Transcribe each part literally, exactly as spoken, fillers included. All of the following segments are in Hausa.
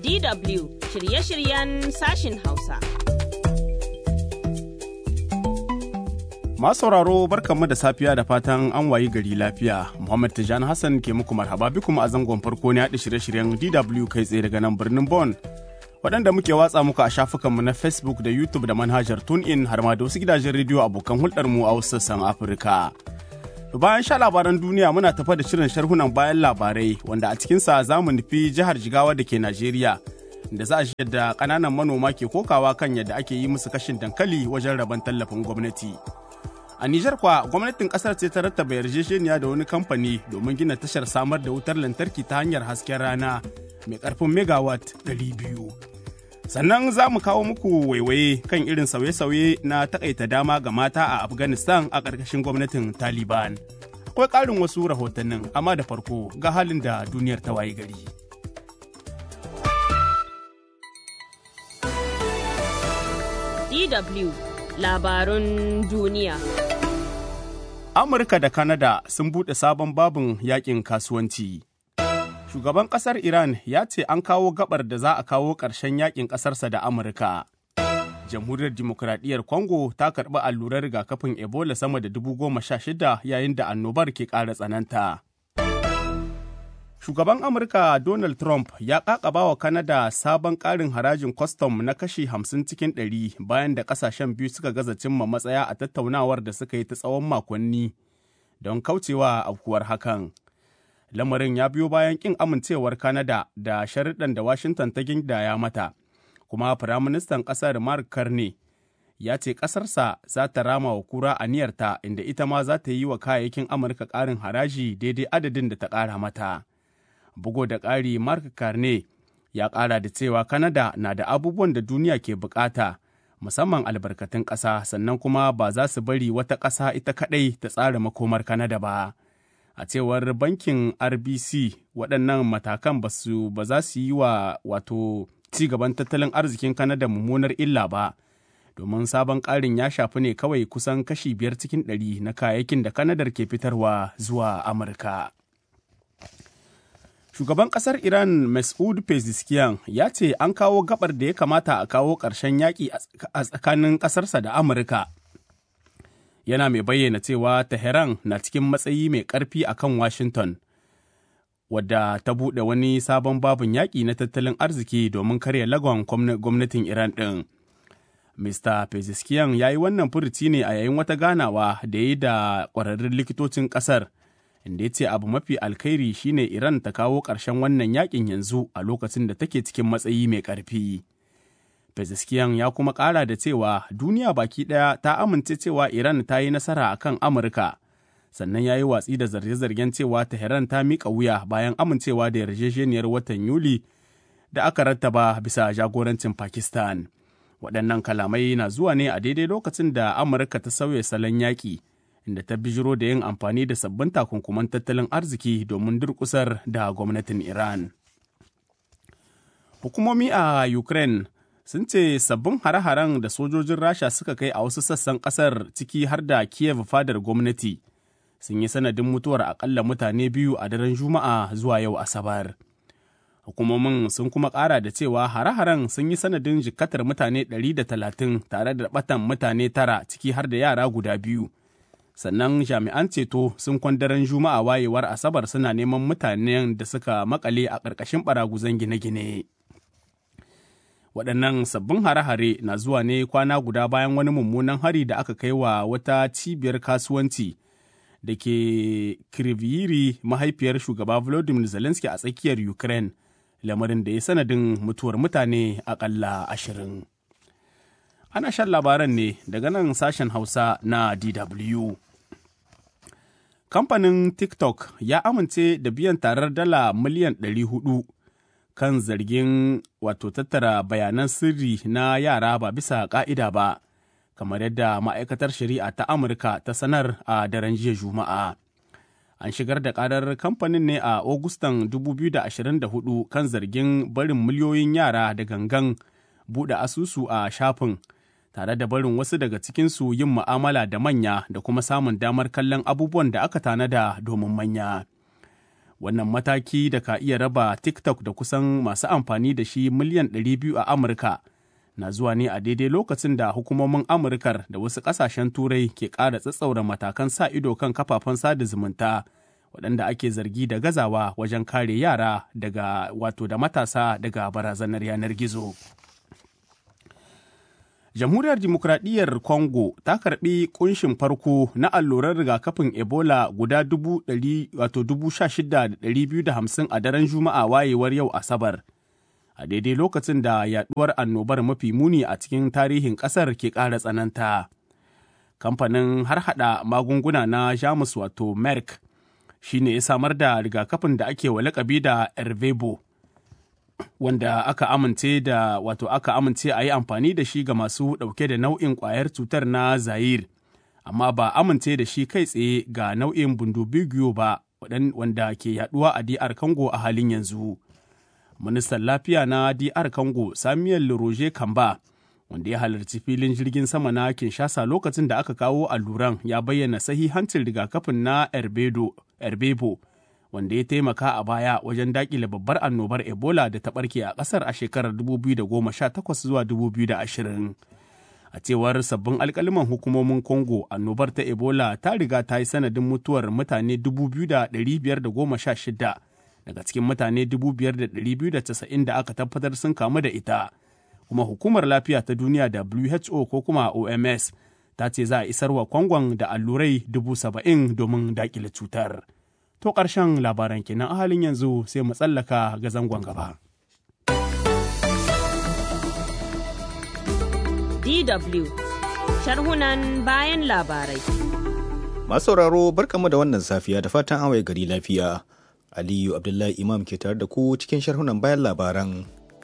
D W shirye-shiryen sashin Hausa. Masu sauraro barkanmu da safiya da fatan an wayi gari lafiya. Muhammad Tijani Hassan ke muku marhaba bikum a zangon farko ne haɗa shirye-shiryen D W kai tsaye daga nan birnin Bonn. Waɗanda muke watsa muku a shafukanmu na Facebook da YouTube da manhajar TuneIn har ma da wasu gidajen rediyo abokan hulɗarmu a wasu sassan Afirka. Bayan sha labaran duniya muna tafa da shirin sharhunan bayan labarai wanda a cikinsa za mu nufi jihar Jigawa da ke Najeriya. Da za a shi yadda ƙananan manoma ke kokawa kan yadda ake yi musu kashin dankali wajen rabon tallafin gwamnati. A Nijar kwa gwamnatin kasar ce ta rattaba yarjejeniya da wani kamfani domin gina tashar samar da wutar lantarki ta hanyar hasken rana mai karfin megawatt ɗari biyu. Sannan za mu kawo muku waiwaye kan irin sauye-sauye na takaita dama ga mata a Afghanistan a ƙarƙashin gwamnatin Taliban. Akwai ƙarin wasu rahotannin, amma da farko ga halin da duniyar ta waye gari. D W Labarun duniya. Amurka da Kanada sun buɗe sabon babin yakin kasuwanci. Shugaban ƙasar Iran ya ce an kawo gabar da za a kawo ƙarshen yakin ƙasarsa da Amurka. Jamhuriyar Dimokuraɗiyyar Congo ta karɓi allurar rigakafin Ebola sama da dubu goma sha shida yayin da annobar ke ƙara tsananta. Shugaban Amurka Donald Trump ya ƙaƙaba wa Kanada sabon ƙarin harajin kwastam na kashi hamsin cikin ɗari bayan da ƙasashen biyu suka gaza cimma matsaya a tattaunawar da suka yi ta tsawon makonni don kaucewa aukuwar hakan. Lamarin ya biyo bayan ƙin amincewar Kanada da sharuɗan da Washington ta gindaya mata, kuma Firaministan ƙasar Mark Carney ya ce ƙasarsa za ta rama wa kura aniyarta inda ita ma za ta yi wa kayayyakin Amurka ƙarin haraji daidai adadin da ta ƙara mata. Bugo da ƙari, Mark Carney ya ƙara da cewa Kanada na da abubuwan da duniya ke bukata, musamman albarkatun ƙasa, sannan kuma ba za su bari wata ƙasa ita kaɗai ta tsara makomar Kanada ba. A cewar bankin R B C, waɗannan matakan ba za su yi wa wato ci gaban tattalin arzikin Kanada mummunar illa ba, domin sabon ƙarin ya shafi ne kawai kusan kashi biyar cikin ɗari na kayayyakin da Kanadar ke fitarwa zuwa Amurka. Shugaban ƙasar Iran Masoud Pezeshkian ya ce an kawo gabar da ya kamata a kawo ƙarshen yaƙi a tsakanin ƙasarsa da Amurka. Yana mai bayyana cewa Tehran na cikin matsayi mai ƙarfi a kan Washington, wadda ta buɗe wani sabon babin yaƙi na tattalin arziki domin karya lagon gwamnatin Iran ɗin. Mister Pezeshkian ya yi wannan furuci ne a yayin wata ganawa da ya yi da ƙwararrun likitocin ƙasar, inda ya ce abu mafi alkhairi shine Iran ta kawo ƙarshen wannan yakin yanzu a lokacin da take cikin matsayi mai ƙarfi. Pezeshkian ya kuma ƙara da cewa duniya baki ɗaya ta amince cewa Iran ta yi nasara a kan Amurka, sannan ya yi watsi da zarge-zargen cewa Tehran ta miƙa wuya bayan amincewa da yarjejeniyar watan Yuli da aka rattaba bisa jagorancin Pakistan. Waɗannan kalamai na zuwa ne a daidai lokacin da Amurka ta sauya salon yaƙi, inda ta bijiro da yin amfani da sabbin takunkuman tattalin arziki domin durƙusar da gwamnatin Iran. Hukumomi a Ukraine sun ce sabbin hare-haren da sojojin Rasha suka kai a wasu sassan ƙasar ciki har da Kiev fadar gwamnati sun yi sanadin mutuwar akalla mutane biyu a daren Juma'a zuwa yau Asabar. Hukumomin sun kuma ƙara da cewa hare-haren sun yi sanadin jikkatar mutane ɗari da talatin tare da ɓatan mutane tara ciki har da yara guda biyu. Sannan jami'an ceto sun kwandaren Juma'a wayewar Asabar suna neman mutanen da suka makale a ƙarƙashin ɓaraguzan gine-gine. Waɗannan sabbin hare-hare na zuwa ne kwana guda bayan wani mummunan hari da aka kai wa wata cibiyar kasuwanci da ke Kryvyi mahaifiyar shugaba Volodymyr Zelensky a tsakiyar Ukraine, lamarin da ya sanadin mutuwar mutane aƙalla ashirin. Ana shan labaran ne daga nan sashen Hausa na D W. Kamfanin TikTok ya amince da biyan tarar dala miliyan ɗari hudu kan zargin wato tattara bayanan sirri na yara ba bisa ƙa'ida ba, kamar yadda ma'aikatar shari'a ta Amurka ta sanar a daren jiya Juma'a. An shigar da ƙarar kamfanin ne a Agustan dubu biyu da ashirin da hudu kan zargin barin miliyoyin yara da gangan buɗe asusu a shafin, tare da barin wasu daga cikinsu yin mu'amala da manya da kuma samun damar kallon abubuwan da aka tanada domin manya. Wannan mataki da ka iya raba TikTok da kusan masu amfani da shi miliyan ɗari biyu a Amurka na zuwa ne a daidai lokacin da hukumomin Amurkar da wasu ƙasashen Turai ke ƙara tsatsaura matakan sa ido kan kafafen sada zumunta waɗanda ake zargi da gazawa wajen kare yara daga wato da matasa daga barazanar yanar gizo. Jamhuriyar Dimokuraɗiyyar Congo ta karɓi ƙunshin farko na allurar rigakafin Ebola guda dubu ɗari wato dubu sha shida da ɗari biyu da hamsin a daren Juma'a wayewar yau Asabar. A daidai lokacin da yaɗuwar annobar mafi muni a cikin tarihin ƙasar ke ƙara tsananta. Kamfanin harhaɗa magunguna na Jamus wato Merck shi ne ya samar da rigakafin da ake wa lakabi da Ervebo, wanda aka amince da wato aka amince a yi amfani da shi ga masu ɗauke da nau'in ƙwayar cutar na Zaire, amma ba amince da shi kai tsaye ga nau'in Bundibugyo ba wanda ke yaduwa a D R Congo a halin yanzu. Ministan lafiya na D R Congo Samuel Roger Kamba, wanda ya halarci filin jirgin sama na Kinshasa lokacin da aka kawo alluran, ya bayyana sahihancin rigakafin na Ervebo, wanda ya taimaka a baya wajen daƙile babbar annobar Ebola da ta ɓarke a ƙasar a shekarar dubu biyu da goma sha takwas zuwa dubu biyu da ashirin. A cewar sabbin alƙaliman hukumomin Congo, annobar ta Ebola ta riga ta yi sanadin mutuwar mutane dubu biyu da ɗari biyar da goma sha shida daga cikin mutane dubu biyar da ɗari biyu da casa'in da aka tabbatar sun kamu da ita. Kuma hukumar lafiya ta duniya W H O ko kuma O M S ta ce za a isar wa Kongon da allurai dubu saba'in domin daƙile cutar. To ƙarshen labaran kenan a halin yanzu sai mu tsallaka ga zangon gaba. D W sharhunan bayan labarai. Masu sauraro barkamu da wannan safiya da fatan an waye gari lafiya. Aliyu Abdullahi Imam ke tare da ku cikin sharhunan bayan labaran.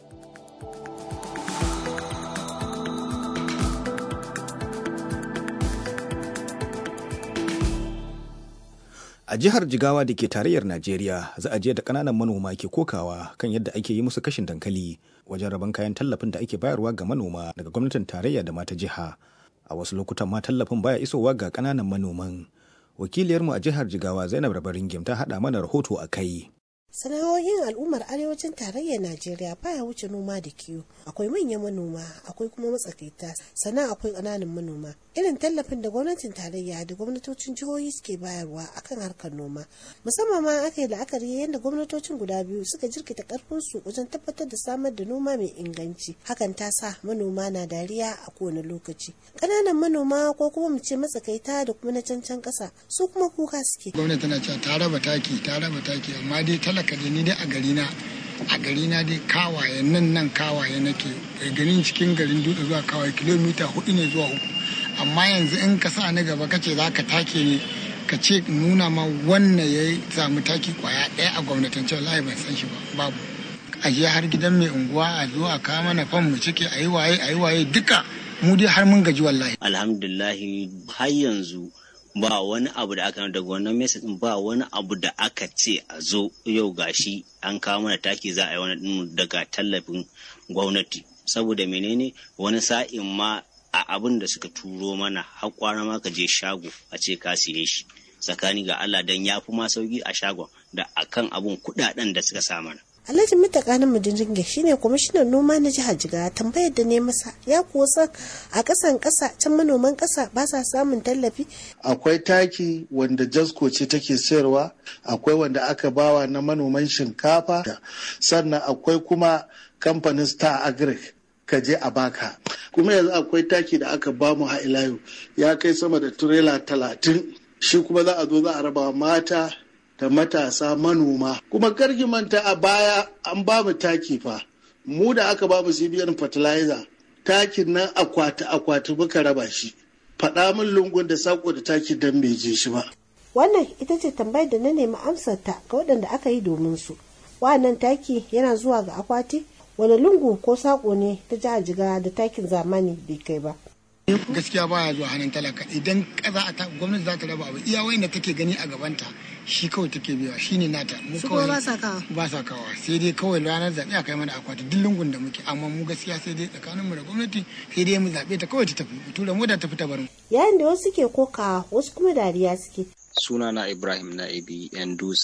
A jihar Jigawa da ke tarayyar Najeriya za a je da ƙananan manoma ke kokawa kan yadda ake yi musu kashin dankali wajen rabon kayan tallafin da ake bayarwa ga manoma daga gwamnatin tarayya da mata jiha. A wasu lokutan ma tallafin baya isowa ga ƙananan manoman. Wakiliyarmu a jihar Jigawa Zainab Rabaringim ta haɗa mana rahoto a kai. Sana'o'in al'ummar arewacin tarayyar Najeriya baya wuce noma da kiwo. Akwai manyan manoma, akwai kuma matsakaita, sannan akwai ƙananan manoma. Irin tallafin da gwamnatin tarayya da gwamnatocin jihohi suke bayarwa akan harkar noma. Musamman ma aka yi la'akari yadda gwamnatocin guda biyu suka jirkita ƙarfinsu wajen tabbatar da samar da noma mai inganci. Hakan ta sa manoma na dariya a kowane lokaci. Ƙananan manoma ko kuma mu ce matsakaita da kuma na cancan ƙasa su kuma kuka suke. Gwamnati tana cewa ta raba taki, ta raba taki, amma dai talaka ka ni dai a gari na a gari na dai kawaye nan nan kawaye nake ganin cikin garin dutse zuwa kawaye kilomita hudu ne zuwa uku, amma yanzu in ka sa ni gaba kace za ka take ni ka ce nuna ma wannan ya samu taki kwaya ɗaya a gwamnatance wallahi ban san shi ba, babu. A je har gidan mai unguwa a zo a kawo mana fan mu cike a yi waye a yi waye duka mu dai har mun gaji wallahi. Alhamdulillahi har yanzu ba wani abu da aka daga wannan message din, ba wani abu da aka ce a zo yau gashi an kawo mana taki za a yi wani din daga tallafin gwamnati. Saboda menene wani sa'in ma a abin da suka turo mana har kwana ma ka je shago a ce ka siye shi, tsakani ga Allah dan ya fi ma sauki a shagon da akan abun kudaden da suka sa mana. Alhaji Mutakanin Mudinjinge shine kwamishinan noma na jihar Jigawa. Tambayar da ne masa ya kuwa san a kasan kasa can manoman kasa ba sa samun tallafi. Akwai taki wanda Jasko ce take sayarwa, akwai wanda aka bawa na manoman shinkafa, sannan akwai kuma kamfanin Star Agric ka je a baka. Kuma yanzu akwai taki da aka bamu ha ila yau ya kai sama da turela talatin, shi kuma za a zo za a raba mata da matasa manoma. Kuma karki manta a baya an ba mu taki fa, mu da aka ba mu C B N fertilizer takin nan akwati akwati muka raba shi. Faɗa min lungun da sako da taki dan bai je shi ba. Wannan ita ce tambayar da na nemi amsar ta ga waɗanda aka yi domin su. Wannan taki yana zuwa ga akwati, wani lungu ko sako ne ta jihar Jigawa da takin zamani bai kai ba. Gaskiya baya zuwa hannun talaka, idan kaza a gwamnati za ta raba abu iya wayin da take gani a gabanta shi kawai take biya, shi ne nata. Mu kawai ba sa kawa ba sa kawa sai dai kawai ranar zaɓe a kai mana akwati duk lungun da muke, amma mu gaskiya sai dai tsakaninmu da gwamnati sai dai mu zaɓe ta kawai ta tafi tura mu da tafi ta barin. Yayin da wasu ke koka wasu kuma dariya suke. Sunana Ibrahim Na'ibi yan dutse.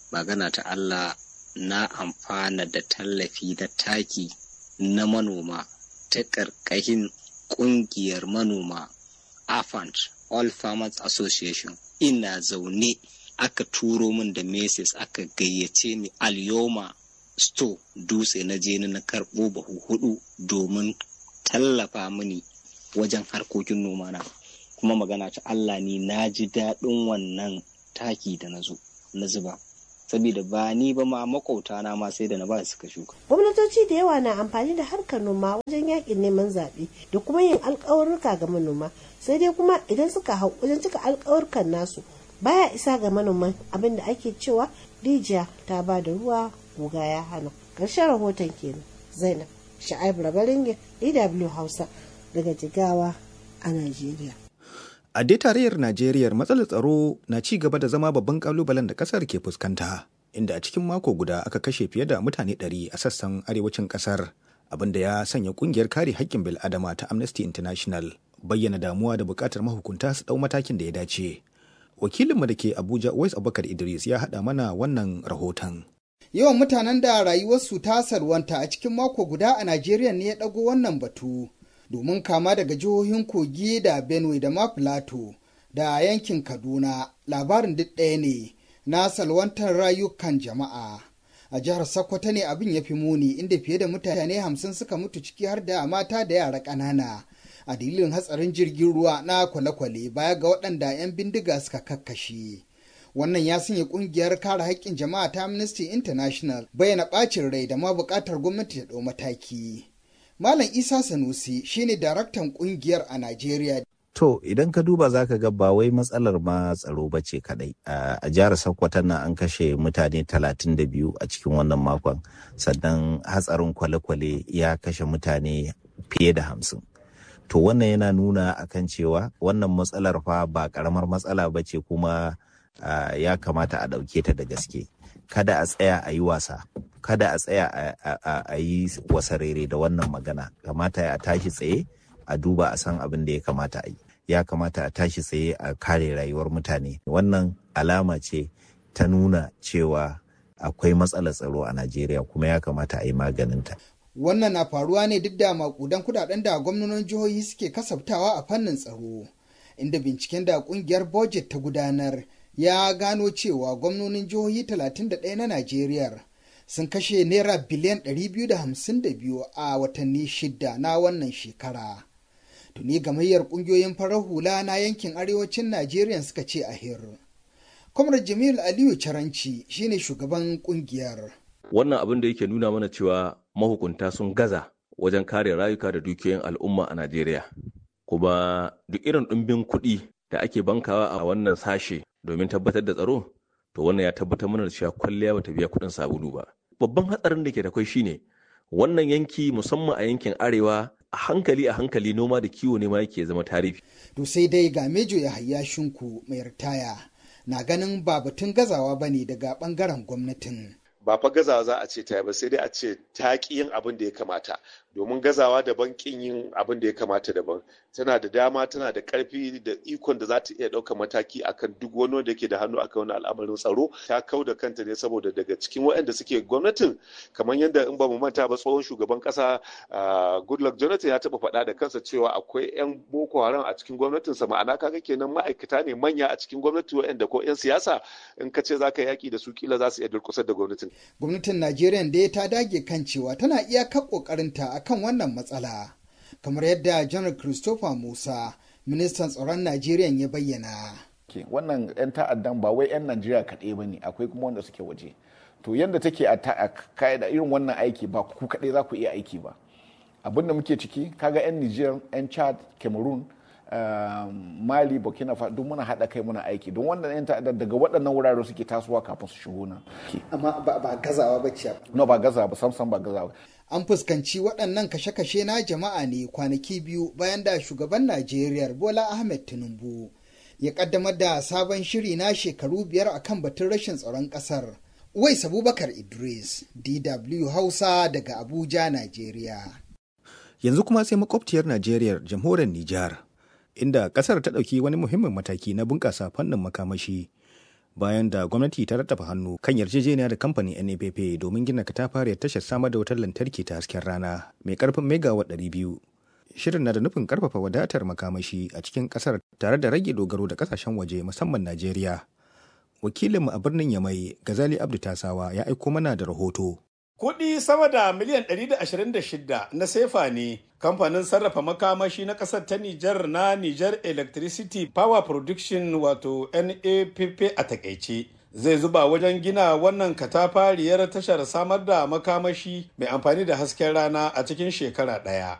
magana ta Allah na amfana da tallafi na taki na manoma ta ƙarƙashin ƙungiyar manoma A F A N, All Farmers Association. Ina zaune aka turo min da message aka gayyace ni Alyoma Store Dutse, na je na karɓo bahu hudu domin tallafa mini wajen harkokin noma na. Kuma magana ta Allah ni na ji daɗin wannan taki da na zo na zuba. Saboda ba ni ba ma makauta na ma sai da na ba suka shuka. Gwamnatoci da yawa na amfani da harkar noma wajen yakin neman zaɓe da kuma yin alƙawarruka ga manoma, sai dai kuma idan suka hau wajen cika alƙawarrukan nasu baya isa ga manoman, abin da ake cewa rijiya ta ba da ruwa guga ya hana. Ƙarshen rahoton kenan. Zainab Sha'ib Rabaringe, D W Hausa daga Jigawa a Najeriya. A dai tarayyar Najeriya matsalar tsaro na ci gaba da zama babban kalubalen da kasar ke fuskanta, inda a cikin mako guda aka kashe fiye da mutane ɗari a sassan arewacin kasar, abin da ya sanya kungiyar kare haƙƙin bil'adama ta Amnesty International bayyana damuwa da buƙatar mahukunta su ɗau matakin da ya dace. Wakilinmu da ke Abuja, Uwais Abubakar Idris, ya haɗa mana wannan rahoton. Yawan mutanen da rayuwarsu ta salwanta a cikin mako guda a Najeriya ne ya ɗago wannan batu. Domin kama daga jihohin Kogi da Benue da ma Plateau da yankin Kaduna, labarin duk ɗaya ne na salwantar rayukan jama'a. A jihar Sokoto ne abin ya fi muni, inda fiye da mutane hamsin suka mutu, ciki har da mata da yara ƙanana a dalilin hatsarin jirgin ruwa na kwale-kwale, baya ga waɗanda 'yan bindiga suka kakkashe. Wannan ya sanya ƙungiyar kare haƙƙin jama'a ta Amnesty International bayyana ɓacin rai da ma buƙatar gwamnati ta ɗau mataki. Malam Isa Sanusi shine daraktan kungiyar a Najeriya. To idan ka duba za ka ga ba wai matsalar ma tsaro ba ce kadai. A jihar Sokoto nan an kashe mutane talatin da biyu a cikin wannan makon. Sannan hatsarin kwale-kwale ya kashe mutane fiye da hamsin. To wannan yana nuna akan cewa wannan matsalar fa ba karamar matsala ba ce, kuma ya kamata a ɗauke ta da gaske. Kada a tsaya a yi wasa. Kada a tsaya a yi wasarere da wannan magana. Kamata a tashi tsaye a duba a san abin da ya kamata a yi. Ya kamata a tashi tsaye a kare rayuwar mutane. Wannan alama ce ta nuna cewa akwai matsalar tsaro a Najeriya, kuma ya kamata a yi maganinta. Wannan na faruwa ne duk da makudan kudaden da gwamnonin jihohi suke kasaftawa a fannin tsaro, inda binciken da kungiyar budget ta gudanar ya gano cewa gwamnonin jihohi talatin da ɗaya na Najeriya sun kashe naira biliyan ɗari biyu da hamsin da biyu a watanni shida na wannan shekara. Tuni gamayyar ƙungiyoyin farar hula na yankin arewacin Najeriya suka ce ahir. Kwamrar Jamil Aliyu Caranci shine shugaban ƙungiyar. Wannan abin da yake nuna mana cewa mahukunta sun gaza wajen kare rayuka da dukiyoyin al'umma a Najeriya. Kuma duk irin ɗumbin kuɗi da ake bankawa a wannan sashe domin tabbatar da tsaro, to wannan ya tabbatar mana da cewa kwalliya bata biya kuɗin sabulu ba. Babban hatsarin da ke da kwai shine wannan yanki, musamman a yankin arewa, a hankali a hankali noma da kiwo ne ma yake zama tarihi. To sai dai ga Mejo Yahaya Shinku mai ritaya na ganin ba batun gazawa bane daga bangaren gwamnatin. Ba fa gazawa za a ce ta ba, sai dai a ce ta ƙi yin abin da ya kamata, domin gazawa daban, ƙin yin abin da ya kamata daban. Tana da dama, tana da ƙarfi da ikon da za ta iya ɗaukar mataki akan duk wani wanda ke da hannu akan wani al'amarin tsaro. Ta kau da kanta ne saboda daga cikin waɗanda suke gwamnatin, kamar yadda in ba mu manta ba, tsohon shugaban ƙasa Goodluck Jonathan ya taɓa faɗa da kansa cewa akwai 'yan Boko Haram a cikin gwamnatinsa. Ma'ana kaga kenan ma'aikata ne manya a cikin gwamnati waɗanda ko 'yan siyasa in ka ce za ka yaƙi da su kila za su iya durƙusar da gwamnatin. Gwamnatin Najeriya dai ta dage kan cewa tana iyakar ƙoƙarinta a kan wannan matsala, kamar yadda Janar Christopher Musa, ministan tsaron Najeriya ya bayyana. Wannan 'yan ta'addan ba wai 'yan Najeriya kaɗai ba ne, akwai kuma wanda suke waje. To yadda take a da irin wannan aiki, ba ku kaɗai za ku iya aiki ba. Abin da muke ciki, kaga 'yan Niger, 'yan Chad, Cameroon, Uh, Mali, Burkina Faso, duk muna haɗa kai muna aiki don wannan 'yan ta'adda daga waɗannan wurare suke tasowa kafin su shigo nan. Amma ba, ba gazawa ba ce. No, ba gazawa ba, samsam ba gazawa. An fuskanci waɗannan kashe-kashe na jama'a ne kwanaki biyu bayan da shugaban Najeriya Bola Ahmed Tinubu ya kaddamar da sabon shiri na shekaru biyar akan batun rashin tsaron ƙasar. Uwais Abubakar Idris, D W Hausa daga Abuja, Najeriya. Yanzu kuma sai makwabciyar Najeriya, jamhuriyar Nijar, inda kasar ta ɗauki wani muhimmin mataki na bunƙasa fannin makamashi bayan da gwamnati ta rattafa hannu kan yarjejeniya da kamfanin N P P domin gina katafariyar tashar samar da wutar lantarki ta hasken rana mai karfin megawatt ɗari biyu. Shirin na da nufin karfafa wadatar makamashi a cikin kasar tare da rage dogaro da kasashen waje musamman Najeriya. Wakilinmu a birnin Yamai, Gazali Abdu Tasawa, ya aiko mana da rahoto. Kuɗi sama da miliyan ɗari da ashirin da shida na sefa ne kamfanin sarrafa makamashi na ƙasar ta Nijar na Niger Electricity Power Production wato N E P P a takaice. Zai zuba wajen gina wannan katafariyar tashar samar da makamashi mai amfani da hasken rana a cikin shekara ɗaya.